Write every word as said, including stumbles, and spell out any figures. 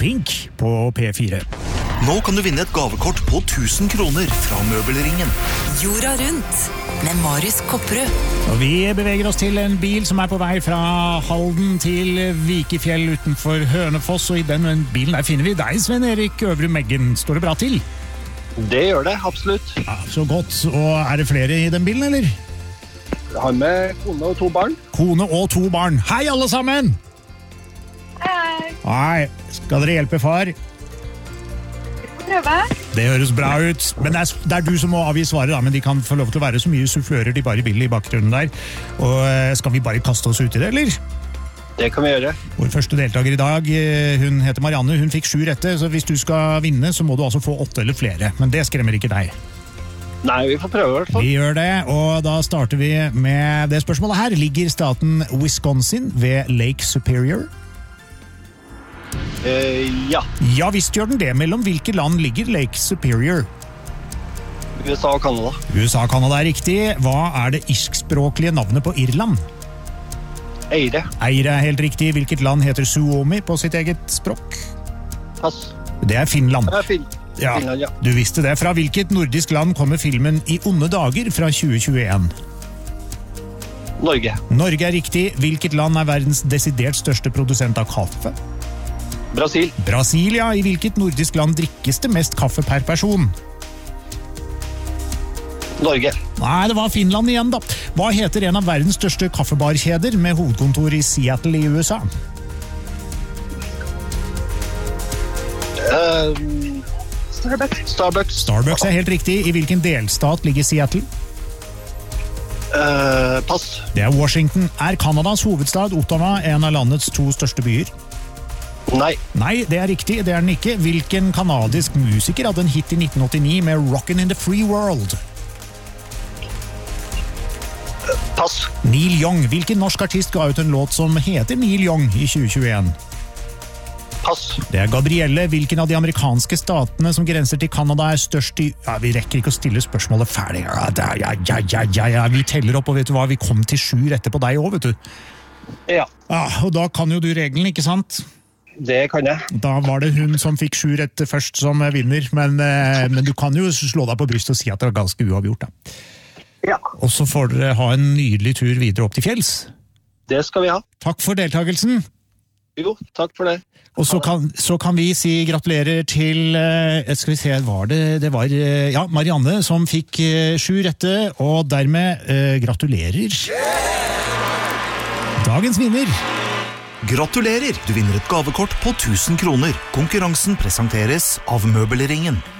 Pink på P fire. Nå kan du vinne et gavekort på tusen kroner fra Møbelringen. Jorda rundt med Marius Kopperud. Og vi beveger oss til en bil som er på vei fra Halden til Vikefjell utenfor Hønefoss, og i den bilen der finner vi deg, Sven Erik Øvre Meggen. Står det bra til? Det gjør det, absolutt. Ja, så godt. Og er det flere i den bilen, eller? Jeg har med kone og to barn. Kone og to barn. Hei, alle sammen! Hei. Hei, skal dere hjelpe far? Prøve. Det høres bra ut, men det er, det er du som må avgi svaret da, men de kan få lov til å være så mye sufflører de bare vil i bakgrunnen der. Og skal vi bare kaste oss ut i det, eller? Det kan vi gjøre. Vår første deltaker i dag, hun heter Marianne, hun fikk sju rette, så hvis du skal vinne, så må du altså få åtte eller flere, men det skremmer ikke deg. Nei, vi får prøve i hvert fall. Vi gjør det, og da starter vi med det spørsmålet her. Ligger staten Wisconsin ved Lake Superior? Eh, ja. Ja, visst gjør den det. Mellom hvilke land ligger Lake Superior? U S A og Canada. U S A og Canada er riktig. Hva er det irskspråklige navnet på Irland? Eire. Eire er helt riktig. Hvilket land heter Suomi på sitt eget språk? Pass. Det er Finland. Det er fin. Ja, Finland, ja. du visste det. Fra hvilket nordisk land kommer filmen I onde dager fra tjue tjueen? Norge. Norge er riktig. Hvilket land er verdens desidert største produsent av kaffe? Brasil. Brasil, ja. I hvilket nordisk land drikkes det mest kaffe per person? Norge. Nei, det var Finland igjen da. Hva heter en av verdens største kaffebarkjeder med hovedkontor i Seattle i U S A? Uh, Starbucks. Starbucks. Starbucks er helt riktig. I hvilken delstat ligger Seattle? Uh, pass. Det er Washington. Er Kanadas hovedstad Ottawa en av landets to største byer? Nei. Nei, det er riktig. Det er den ikke. Hvilken kanadisk musiker hadde en hit i nitten åttini med Rockin' in the Free World? Pass. Neil Young. Hvilken norsk artist ga ut en låt som heter Neil Young i tjue tjueen? Pass. Det er Gabrielle. Hvilken av de amerikanske statene som grenser til Canada er størst i... Ja, vi rekker ikke å stille spørsmålet ferdig. Ja, ja, ja, ja, ja, ja. Vi teller opp, og vet du hva? Vi kom til sju rette på deg også, vet du. Ja. Ja, og da kan jo du regelen, ikke sant? Det kan jeg. Da var det hun som fikk sju rette først som vinner, men, men du kan jo slå deg på brystet og si at det var ganske uavgjort, da. Ja. Og så får dere ha en nydelig tur videre opp til fjells. Det skal vi ha. Takk for deltakelsen. Jo, takk for det. Og så kan, så kan vi si gratulerer til, skal vi se, var det, det var, ja, Marianne som fikk sju rette, og dermed eh, gratulerer. Dagens vinner. Gratulerer! Du vinner et gavekort på tusen kroner. Konkurransen presenteres av Møbelringen.